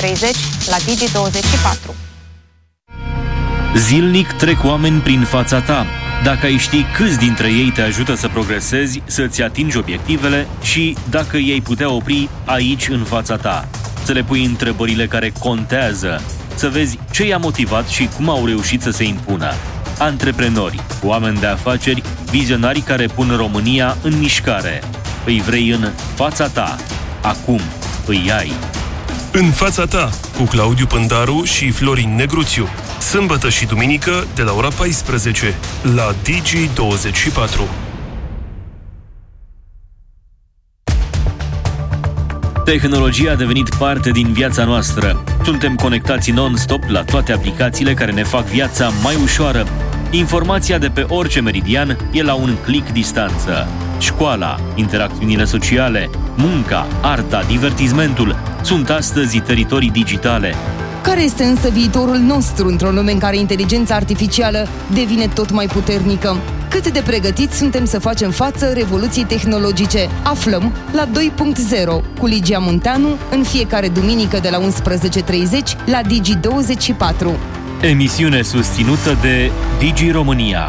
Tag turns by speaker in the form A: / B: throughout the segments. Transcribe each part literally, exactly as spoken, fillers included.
A: treizeci la Digi douăzeci și patru.
B: Zilnic trec oameni prin fața ta. Dacă ai ști câți dintre ei te ajută să progresezi, să-ți atingi obiectivele și dacă ei putea opri aici în fața ta, să le pui întrebările care contează, să vezi ce i-a motivat și cum au reușit să se impună. Antreprenori, oameni de afaceri, vizionari care pun România în mișcare. Îi vrei în fața ta. Acum îi ai.
C: În fața ta, cu Claudiu Pândaru și Florin Negruțiu. Sâmbătă și duminică de la ora paisprezece la Digi douăzeci și patru.
B: Tehnologia a devenit parte din viața noastră. Suntem conectați non-stop la toate aplicațiile care ne fac viața mai ușoară. Informația de pe orice meridian e la un click distanță. Școala, interacțiunile sociale, munca, arta, divertismentul sunt astăzi teritorii digitale.
D: Care este însă viitorul nostru într-o lume în care inteligența artificială devine tot mai puternică? Cât de pregătiți suntem să facem față revoluției tehnologice? Aflăm la doi punct zero cu Ligia Munteanu în fiecare duminică de la unsprezece treizeci la Digi douăzeci și patru.
B: Emisiune susținută de Digi România.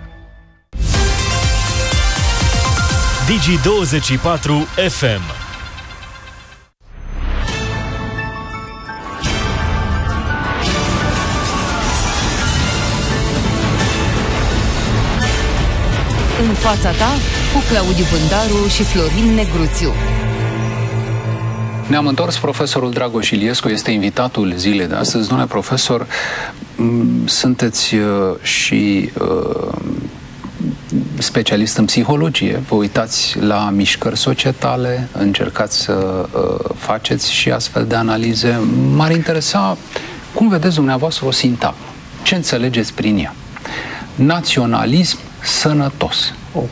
E: Digi douăzeci și patru F M.
D: În fața ta, cu Claudiu Pândaru și Florin Negruțiu.
F: Ne-am întors, profesorul Dragoș Iliescu este invitatul zilei de astăzi. Domnule profesor, sunteți și uh, specialist în psihologie. Vă uitați la mișcări societale, încercați să uh, faceți și astfel de analize. M-ar interesa cum vedeți dumneavoastră o sintagmă. Ce înțelegeți prin ea? Naționalism sănătos.
G: Oh.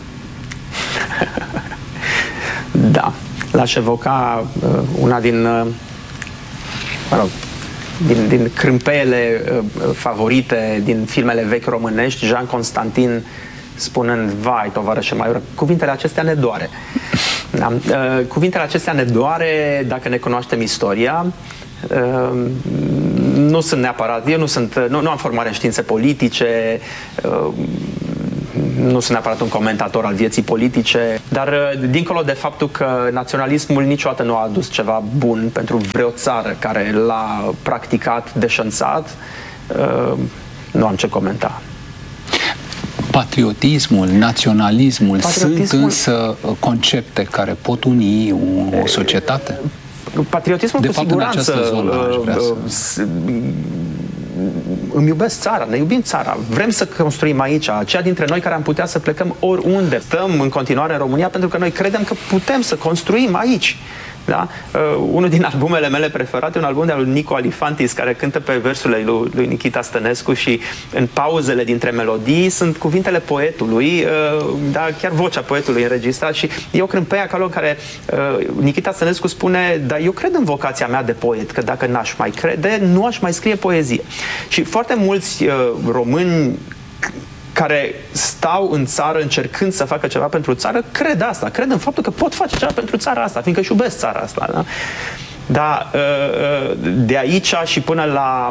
G: Da, l-aș evoca uh, una din, uh, mă rog, din, din crâmpeele uh, favorite din filmele vechi românești, Jean Constantin spunând, vai, tovarășe Maioră, cuvintele acestea ne doare. Da? Uh, cuvintele acestea ne doare dacă ne cunoaștem istoria. Uh, nu sunt neapărat, eu nu sunt, nu, nu am formare în științe politice, uh, nu sunt neapărat un comentator al vieții politice, dar dincolo de faptul că naționalismul niciodată nu a adus ceva bun pentru vreo țară care l-a practicat, deșanțat, nu am ce comenta.
F: Patriotismul, naționalismul Patriotismul... sunt însă concepte care pot uni o societate?
G: Patriotismul,
F: de
G: cu
F: fapt,
G: siguranță,
F: în zonă, aș vrea să...
G: îmi iubesc țara, ne iubim țara, vrem să construim aici, aceia dintre noi care am putea să plecăm oriunde. Stăm în continuare în România pentru că noi credem că putem să construim aici. Da? Uh, unul din albumele mele preferate, un album de al lui Nico Alifantis, care cântă pe versurile lui, lui Nichita Stănescu și în pauzele dintre melodii sunt cuvintele poetului, uh, da, chiar vocea poetului înregistrat și e o crâmpeie acolo în care uh, Nichita Stănescu spune, dar eu cred în vocația mea de poet, că dacă n-aș mai crede, nu aș mai scrie poezie. Și foarte mulți uh, români care stau în țară încercând să facă ceva pentru țară, cred asta, cred în faptul că pot face ceva pentru țara asta, fiindcă își iubesc țara asta. Da? Dar de aici și până la,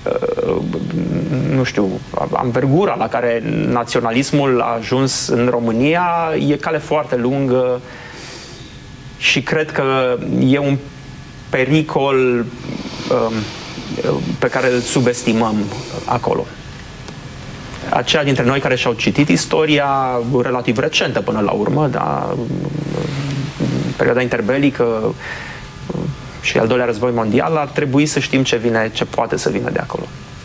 G: nu știu, anvergura la care naționalismul a ajuns în România, e cale foarte lungă și cred că e un pericol pe care îl subestimăm acolo. Aceia dintre noi care și-au citit istoria relativ recentă până la urmă, da, perioada interbelică și al doilea război mondial, ar trebui să știm ce vine, ce poate să vină de acolo.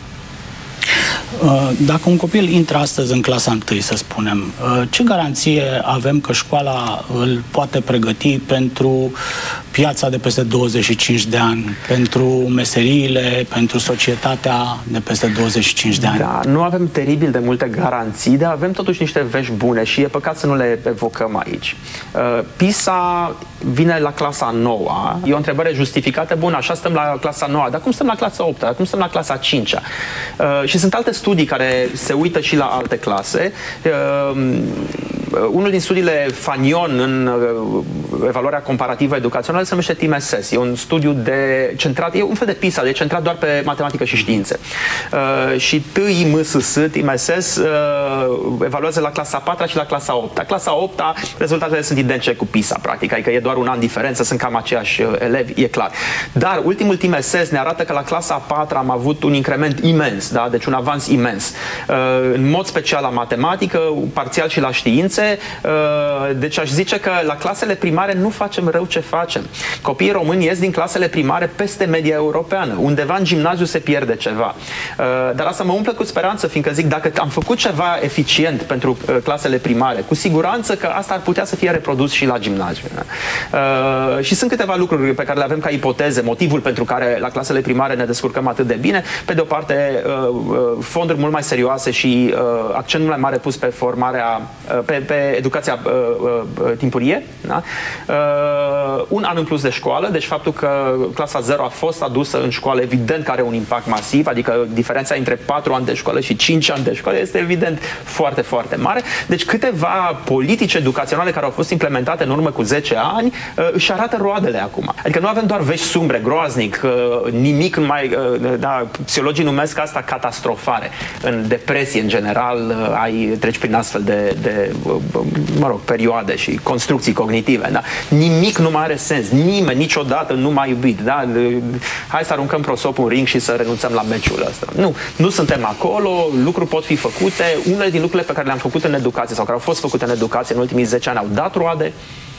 H: Dacă un copil intră astăzi în clasa întâi, să spunem, ce garanție avem că școala îl poate pregăti pentru piața de peste douăzeci și cinci de ani, pentru meseriile, pentru societatea de peste douăzeci și cinci de ani?
G: Da, nu avem teribil de multe garanții, dar avem totuși niște vești bune și e păcat să nu le evocăm aici. PISA vine la clasa a noua, e o întrebare justificată, bun, așa stăm la clasa a noua, dar cum stăm la clasa a opta, dar cum stăm la clasa a cincea? Și sunt alte studii care se uită și la alte clase. unul din studiile Fagnon în uh, evaluarea comparativă educațională se numește T M S S. E un studiu de centrat, e un fel de PISA, de centrat doar pe matematică și științe. Uh, și T I M S S, T M S S, uh, evaluează la clasa a patra și la clasa a opta. Clasa a opta, rezultatele sunt identice cu PISA, practic, adică e doar un an diferență, sunt cam aceiași elevi, e clar. Dar ultimul T M S S ne arată că la clasa a patra am avut un increment imens, da? Deci un avans imens. În mod special la matematică, parțial și la științe. Deci aș zice că la clasele primare nu facem rău ce facem. Copiii români ies din clasele primare peste media europeană. Undeva în gimnaziu se pierde ceva. Dar asta mă umple cu speranță, fiindcă zic, dacă am făcut ceva eficient pentru clasele primare, cu siguranță că asta ar putea să fie reprodus și la gimnaziu. Și sunt câteva lucruri pe care le avem ca ipoteze, motivul pentru care la clasele primare ne descurcăm atât de bine. Pe de o parte, fonduri mult mai serioase și accent mult mai mare pus pe formarea, pe, pe educația timpurie. Da? Un an în plus de școală, deci faptul că clasa zero a fost adusă în școală, evident că are un impact masiv, adică diferența între patru ani de școală și cinci ani de școală este evident foarte, foarte mare. Deci câteva politici educaționale care au fost implementate în urmă cu zece ani își arată roadele acum. Adică nu avem doar vești sumbre, groaznic, nimic mai... Da, psihologii numesc asta catastrofare. În depresie, în general, ai treci prin astfel de, de mă rog, perioade și construcții cognitive. Da? Nimic nu mai are sens. Nimeni niciodată nu m-a iubit. Da? Hai să aruncăm prosopul în ring și să renunțăm la meciul ăsta. Nu, nu suntem acolo, lucruri pot fi făcute. Unele din lucrurile pe care le-am făcut în educație sau care au fost făcute în educație în ultimii zece ani au dat roade.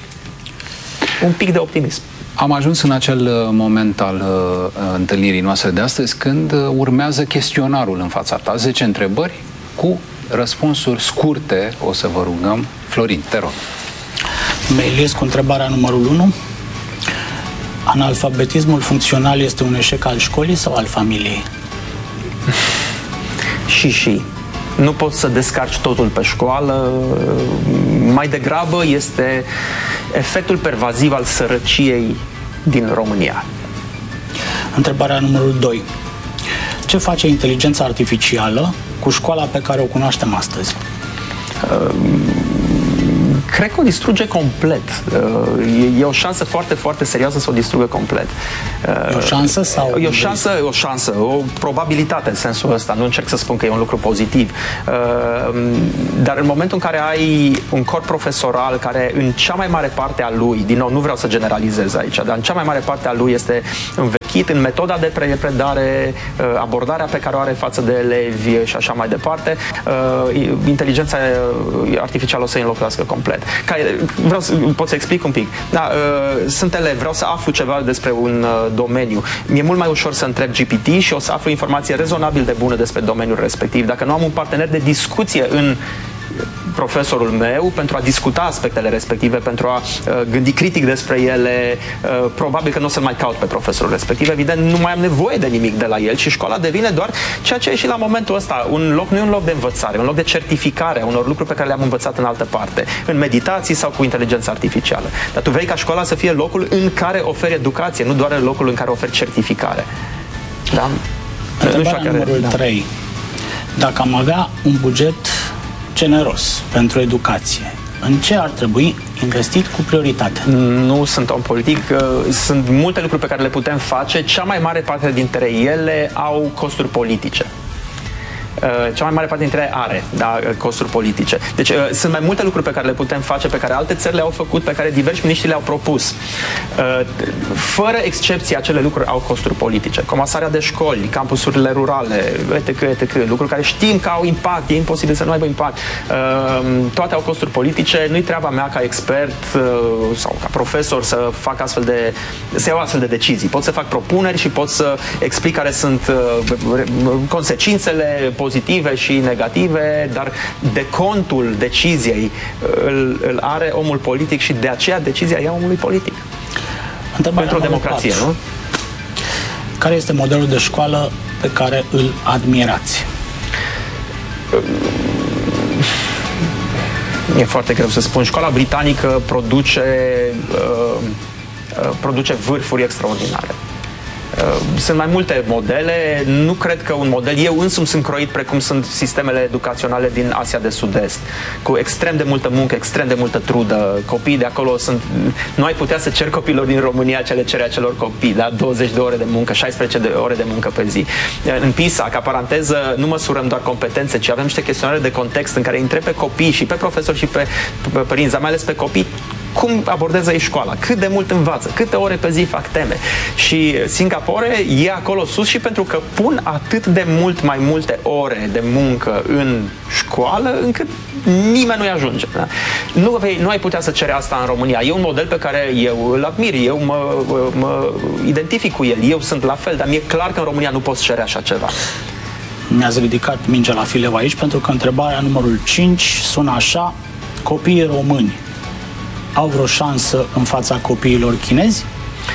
G: Un pic de optimism.
F: Am ajuns în acel moment al uh, întâlnirii noastre de astăzi când uh, urmează chestionarul în fața ta. zece întrebări cu răspunsuri scurte. O să vă rugăm. Florin, te rog.
H: Melies cu întrebarea numărul unu. Analfabetismul funcțional este un eșec al școlii sau al familiei?
G: Și și. Nu poți să descarci totul pe școală. Mai degrabă este efectul pervaziv al sărăciei din România.
H: Întrebarea numărul doi. Ce face inteligența artificială cu școala pe care o cunoaștem astăzi?
G: Cred că o distruge complet. E o șansă foarte, foarte serioasă să o distrugă complet.
H: E o șansă sau?
G: E o șansă, o șansă, o probabilitate în sensul ăsta. Nu încerc să spun că e un lucru pozitiv. Dar în momentul în care ai un corp profesoral care în cea mai mare parte a lui, din nou, nu vreau să generalizez aici, dar în cea mai mare parte a lui este învechit în metoda de predare, abordarea pe care o are față de elevi și așa mai departe, inteligența artificială o să îi înlocuiască complet. Ca, vreau să, pot să explic un pic. Da, uh, sunt elev, vreau să aflu ceva despre un uh, domeniu. Mi-e mult mai ușor să întreb G P T și o să aflu informație rezonabil de bună despre domeniul respectiv. Dacă nu am un partener de discuție în profesorul meu pentru a discuta aspectele respective, pentru a uh, gândi critic despre ele, uh, probabil că nu o să-l mai caut pe profesorul respectiv. Evident, nu mai am nevoie de nimic de la el și școala devine doar ceea ce e și la momentul ăsta. Un loc, nu e un loc de învățare, un loc de certificare a unor lucruri pe care le-am învățat în altă parte, în meditații sau cu inteligența artificială. Dar tu vrei ca școala să fie locul în care oferi educație, nu doar locul în care oferi certificare. Da?
H: Întrebarea numărul trei. Dacă am avea un buget generos pentru educație, în ce ar trebui investit cu prioritate?
G: Nu sunt om politic, sunt multe lucruri pe care le putem face, cea mai mare parte dintre ele au costuri politice. Cea mai mare parte dintre ele are, da, costuri politice. Deci sunt mai multe lucruri pe care le putem face, pe care alte țări le-au făcut, pe care diversi miniștri le-au propus. Fără excepție, acele lucruri au costuri politice. Comasarea de școli, campusurile rurale, et cetera, et cetera. Lucruri care știm că au impact, e imposibil să nu aibă impact. Toate au costuri politice. Nu-i treaba mea ca expert sau ca profesor să fac astfel de, să iau astfel de decizii. Pot să fac propuneri și pot să explic care sunt consecințele pozitive și negative, dar decontul deciziei îl, îl are omul politic și de aceea decizia e omului politic.
H: Întrebarea
G: pentru o democrație, patru. Nu?
H: Care este modelul de școală pe care îl admirați?
G: E foarte greu să spun. Școala britanică produce, uh, uh, produce vârfuri extraordinare. Uh, Sunt mai multe modele, nu cred că un model, eu însumi sunt croit precum sunt sistemele educaționale din Asia de Sud-Est, cu extrem de multă muncă, extrem de multă trudă. Copiii de acolo sunt, nu ai putea să ceri copiilor din România ce le cere acelor copii, da? douăzeci de ore de muncă, șaisprezece de ore de muncă pe zi. În PISA, ca paranteză, nu măsurăm doar competențe, ci avem niște chestionare de context în care întreb pe copii și pe profesori și pe, pe părinți, dar mai ales pe copii, cum abordează ei școala, cât de mult învață, câte ore pe zi fac teme. Și Singapore e acolo sus și pentru că pun atât de mult mai multe ore de muncă în școală, încât nimeni nu-i ajunge. Da? Nu, vei, nu ai putea să cere asta în România. E un model pe care eu îl admir, eu mă, mă identific cu el, eu sunt la fel, dar mi-e clar că în România nu poți cere așa ceva.
H: Mi-ați ridicat mingea la fileu aici, pentru că întrebarea numărul cinci sună așa: copiii români au vreo șansă în fața copiilor chinezi?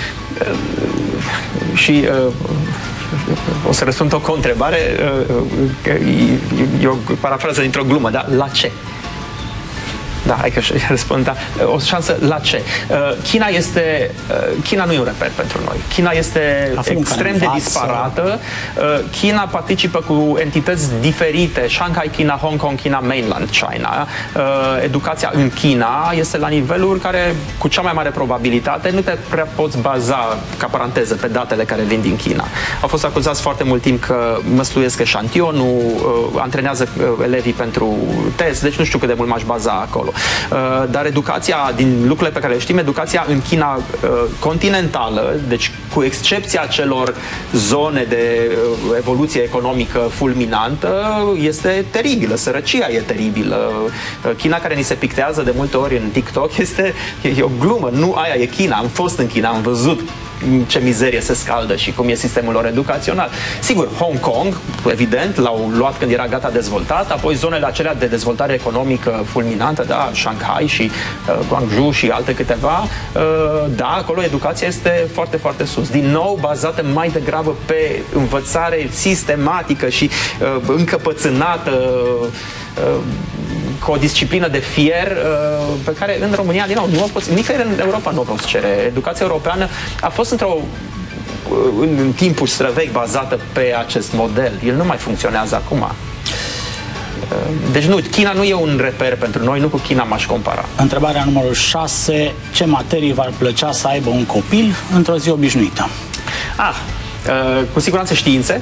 G: Uh, și uh, o să răspund o întrebare, uh, e o parafrază dintr-o glumă, dar la ce? Da, hai că răspund, da. O șansă la ce? China este... China nu e un reper pentru noi. China este extrem de disparată. China participă cu entități diferite. Shanghai China, Hong Kong China, Mainland China. Educația în China este la niveluri care, cu cea mai mare probabilitate, nu te prea poți baza, ca paranteză, pe datele care vin din China. Au fost acuzați foarte mult timp că măsluiesc eșantionul, antrenează elevii pentru test, deci nu știu cât de mult m-aș baza acolo. Dar educația, din lucrurile pe care le știm, educația în China continentală, deci cu excepția celor zone de evoluție economică fulminantă, este teribilă. Sărăcia e teribilă. China, care ni se pictează de multe ori în TikTok, este e o glumă. Nu aia e China. Am fost în China, am văzut ce mizerie se scaldă și cum e sistemul lor educațional. Sigur, Hong Kong, evident, l-au luat când era gata dezvoltat, apoi zonele acelea de dezvoltare economică fulminantă, da, Shanghai și uh, Guangzhou și alte câteva, uh, da, acolo educația este foarte, foarte sus. Din nou, bazată mai degrabă pe învățare sistematică și uh, încăpățânată, uh, cu o disciplină de fier pe care în România, din nou, nu o poți, nicăieri în Europa nu o poți cere. Educația europeană a fost într-o în, în timpul străvechi bazată pe acest model. El nu mai funcționează acum. Deci nu, China nu e un reper pentru noi, nu cu China m-aș compara.
H: Întrebarea numărul șase: ce materii v-ar plăcea să aibă un copil într-o zi obișnuită?
G: Ah, cu siguranță științe.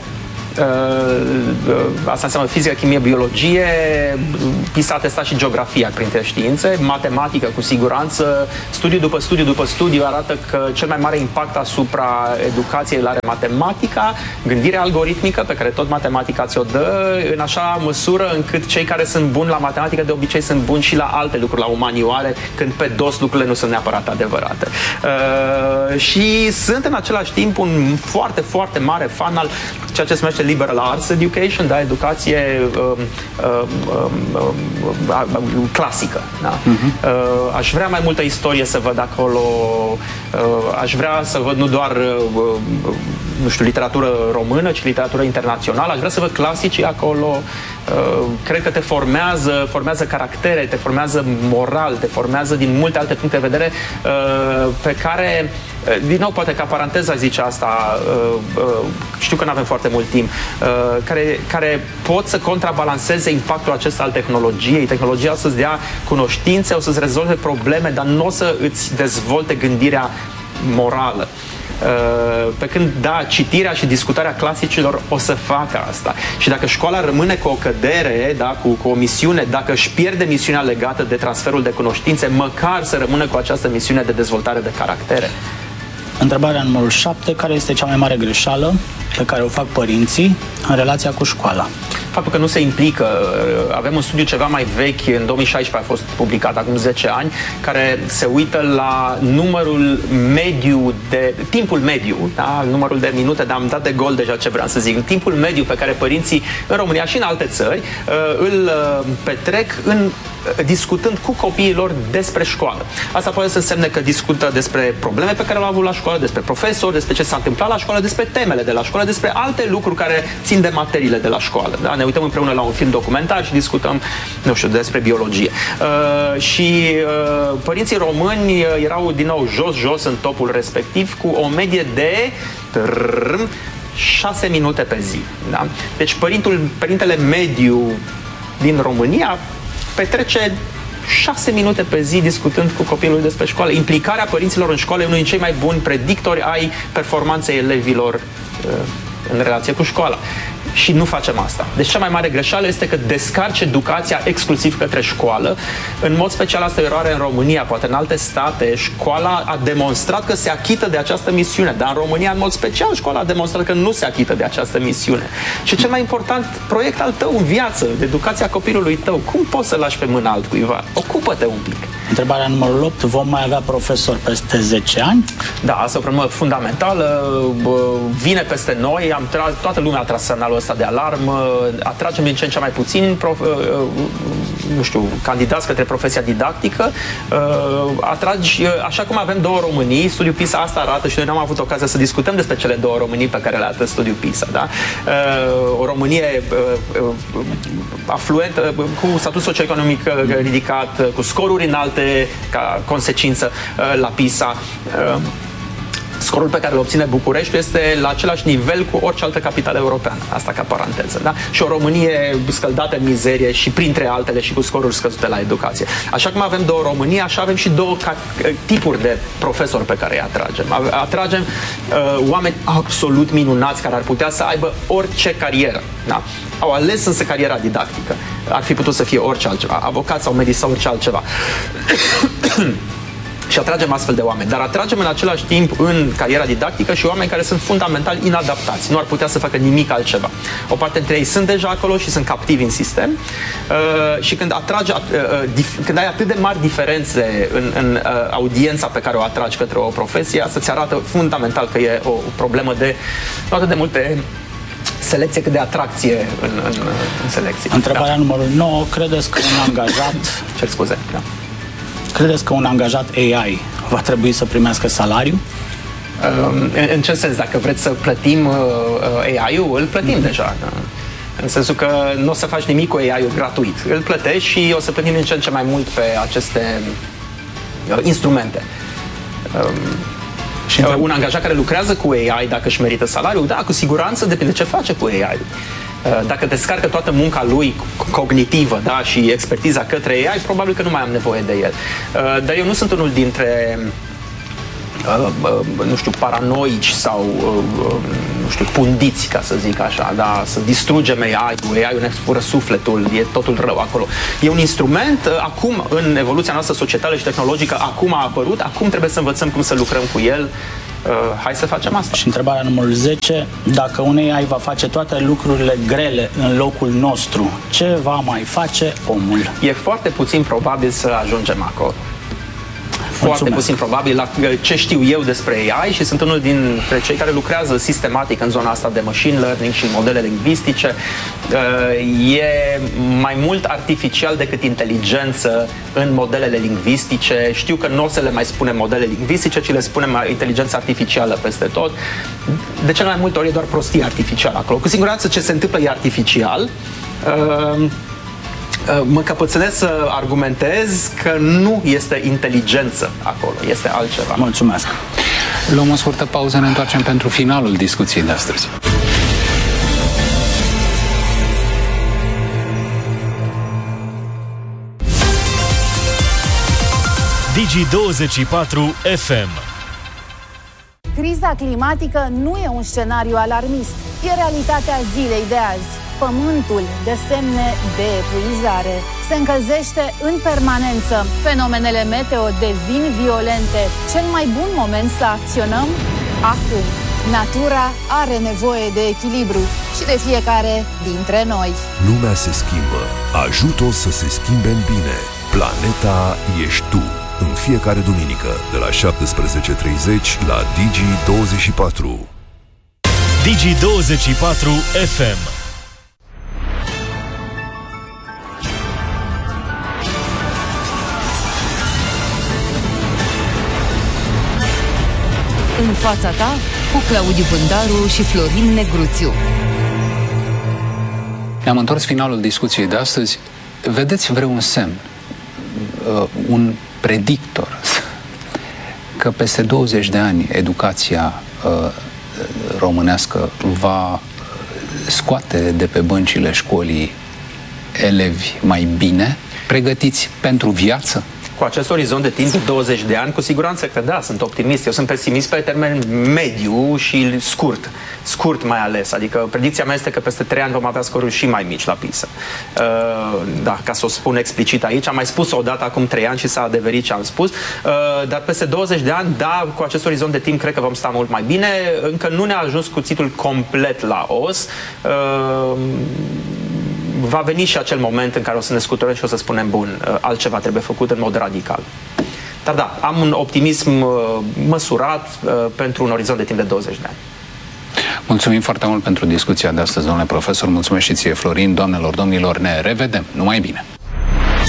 G: Asta înseamnă fizică, chimie, biologie, PISA a testat și geografia printre științe, matematică cu siguranță. Studiu după studiu după studiu arată că cel mai mare impact asupra educației îl are matematica, gândirea algoritmică, pe care tot matematica ți-o dă, în așa măsură încât cei care sunt buni la matematică de obicei sunt buni și la alte lucruri, la umanioare, când pe dos lucrurile nu sunt neapărat adevărate. Uh, și sunt în același timp un foarte, foarte mare fan al ceea ce se numește liberal arts education, da, educație um, um, um, clasică. Da? Uh-huh. uh, aș vrea mai multă istorie să văd acolo, uh, aș vrea să văd nu doar uh, nu știu, literatură română, ci literatură internațională, aș vrea să văd clasicii acolo. Uh, cred că te formează, formează caractere, te formează moral, te formează din multe alte puncte de vedere uh, pe care, uh, din nou, poate ca paranteză zice asta, uh, uh, știu că nu avem foarte mult timp, uh, care, care pot să contrabalanceze impactul acesta al tehnologiei. Tehnologia o să-ți dea cunoștințe, o să-ți rezolve probleme, dar nu o să îți dezvolte gândirea morală. Pe când, da, citirea și discutarea clasicilor o să facă asta. Și dacă școala rămâne cu o cădere, da, cu, cu o misiune, dacă își pierde misiunea legată de transferul de cunoștințe, măcar să rămână cu această misiune de dezvoltare de caractere.
H: Întrebarea numărul șapte: care este cea mai mare greșeală pe care o fac părinții în relația cu școala?
G: Faptul că nu se implică. Avem un studiu ceva mai vechi, în două mii șaisprezece a fost publicat, acum zece ani, care se uită la numărul mediu de, timpul mediu, da? Numărul de minute, dar am dat de gol deja ce vreau să zic, timpul mediu pe care părinții în România și în alte țări îl petrec în discutând cu copiii lor despre școală. Asta poate să însemne că discută despre probleme pe care le-au avut la școală, despre profesori, despre ce s-a întâmplat la școală, despre temele de la școală, despre alte lucruri care țin de materiile de la școală. Da? Ne uităm împreună la un film documentar și discutăm, nu știu, despre biologie. Uh, și uh, părinții români erau din nou jos, jos în topul respectiv, cu o medie de Trrrr, șase minute pe zi. Da? Deci părintul, părintele mediu din România petrece șase minute pe zi discutând cu copilul despre școală. Implicarea părinților în școală e unul din cei mai buni predictori ai performanței elevilor uh, în relație cu școala. Și nu facem asta. Deci cea mai mare greșeală este că descarci educația exclusiv către școală. În mod special asta e o eroare în România, poate în alte state școala a demonstrat că se achită de această misiune, dar în România în mod special școala a demonstrat că nu se achită de această misiune. Și cel mai important proiect al tău în viață, educația copilului tău, cum poți să lași pe mâna altcuiva? Ocupă-te un pic.
H: Întrebarea numărul opt, vom mai avea profesori peste zece ani?
G: Da, asta e o problemă fundamentală, vine peste noi, am tras, toată lumea a tras semnalul ăsta de alarmă, atragem din ce în ce mai puțin prof, nu știu, candidați către profesia didactică, atragi, așa cum avem două Românii, studiul PISA asta arată și noi n-am avut ocazia să discutăm despre cele două Românii pe care le arată studiul PISA, da? O Românie afluentă, cu statut socioeconomic ridicat, cu scoruri înalte ca consecință la PISA. Scorul pe care îl obține București este la același nivel cu orice altă capitală europeană. Asta ca paranteză, da? Și o Românie scăldată în mizerie și printre altele și cu scoruri scăzute la educație. Așa cum avem două Românii, așa avem și două tipuri de profesori pe care îi atragem. Atragem uh, oameni absolut minunați care ar putea să aibă orice carieră, da? Au ales însă cariera didactică. Ar fi putut să fie orice altceva, avocat sau medic sau orice altceva. Și atragem astfel de oameni, dar atragem în același timp în cariera didactică și oameni care sunt fundamental inadaptați, nu ar putea să facă nimic altceva. O parte dintre ei sunt deja acolo și sunt captivi în sistem uh, și când atragi, uh, dif- când ai atât de mari diferențe în, în uh, audiența pe care o atragi către o profesie, asta ți arată fundamental că e o problemă de nu atât de multe selecție cât de atracție în, în, în selecție.
H: Întrebarea da. numărul nouă, credeți că un angajat...
G: Cer scuze, da.
H: Credeți că un angajat A I va trebui să primească salariu?
G: În, în ce sens? Dacă vreți să plătim A I-ul, îl plătim mm-hmm. deja. Da? În sensul că nu o să faci nimic cu A I-ul gratuit. Îl plătești și o să plătim din ce în ce mai mult pe aceste uh, instrumente. Um, și uh, un angajat care lucrează cu A I, dacă își merită salariul, da, cu siguranță depinde ce face cu A I-ul. Dacă descarcă toată munca lui cognitivă, da, și expertiza către A I, probabil că nu mai am nevoie de el. Dar eu nu sunt unul dintre nu știu, paranoici sau nu știu, pundiți, ca să zic așa, da, să distrugem A I-ul, A I-ul ne fură sufletul, e totul rău acolo. E un instrument, acum, în evoluția noastră societală și tehnologică, acum a apărut, acum trebuie să învățăm cum să lucrăm cu el. Uh, hai să facem asta.
H: Și întrebarea numărul zece, dacă un A I va face toate lucrurile grele în locul nostru, ce va mai face omul?
G: E foarte puțin probabil să ajungem acolo. Foarte
H: Mulțumesc.
G: puțin probabil la ce știu eu despre A I și sunt unul dintre cei care lucrează sistematic în zona asta de machine learning și modele lingvistice. E mai mult artificial decât inteligență în modelele lingvistice. Știu că nu o să le mai spunem modele lingvistice, ci le spunem inteligență artificială peste tot. De cele mai multe ori e doar prostie artificială acolo. Cu siguranță ce se întâmplă e artificial. Mă căpățânesc să argumentez că nu este inteligență acolo, este altceva.
H: Mulțumesc!
F: Luăm o scurtă pauză, ne întoarcem pentru finalul discuției de astăzi.
E: Digi douăzeci și patru F M.
I: Criza climatică nu e un scenariu alarmist, e realitatea zilei de azi. Pământul dă semne de epuizare. Se încălzește în permanență. Fenomenele meteo devin violente. Cel mai bun moment să acționăm? Acum. Natura are nevoie de echilibru și de fiecare dintre noi.
J: Lumea se schimbă. Ajută-o să se schimbe în bine. Planeta ești tu. În fiecare duminică, de la șaptesprezece treizeci la Digi douăzeci și patru.
E: Digi douăzeci și patru F M.
D: În fața ta, cu Claudiu Bândaru și Florin Negruțiu.
F: Ne-am întors finalul discuției de astăzi. Vedeți vreun semn, uh, un predictor, că peste douăzeci de ani educația uh, românească va scoate de pe băncile școlii elevi mai bine, pregătiți pentru viață?
G: Cu acest orizont de timp de douăzeci de ani, cu siguranță că da, sunt optimist. Eu sunt pesimist pe termen mediu și scurt. Scurt mai ales. Adică predicția mea este că peste trei ani vom avea scoruri și mai mici la PISA. Uh, da, ca să o spun explicit aici. Am mai spus o dată acum trei ani și s-a adeverit ce am spus. Uh, dar peste douăzeci de ani, da, cu acest orizont de timp cred că vom sta mult mai bine. Încă nu ne-a ajuns cuțitul complet la os. Uh, va veni și acel moment în care o să ne scuturăm și o să spunem, bun, altceva trebuie făcut în mod radical. Dar da, am un optimism măsurat pentru un orizont de timp de douăzeci de ani.
F: Mulțumim foarte mult pentru discuția de astăzi, domnule profesor. Mulțumesc și ție, Florin. Doamnelor, domnilor, ne revedem. Numai bine!